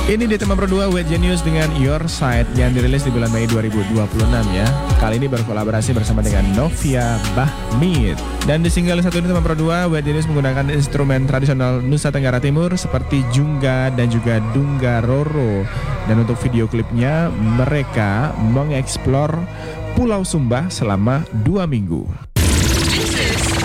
Ini di tema berdua Wet Genius dengan Your Side yang dirilis di bulan Mei 2026 ya. Kali ini berkolaborasi bersama dengan Novia Bahmit. Dan di single satu ini tema berdua Wet Genius menggunakan instrumen tradisional Nusa Tenggara Timur seperti jungga dan juga dunggaroro. Dan untuk video klipnya mereka mengeksplor Pulau Sumba selama 2 minggu.